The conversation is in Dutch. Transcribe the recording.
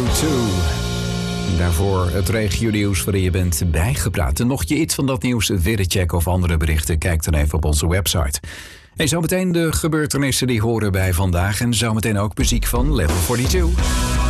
42. Daarvoor het regio-nieuws waarin je bent bijgepraat. En mocht je iets van dat nieuws willen checken of andere berichten, kijk dan even op onze website. En zometeen de gebeurtenissen die horen bij vandaag. En zometeen ook muziek van Level 42.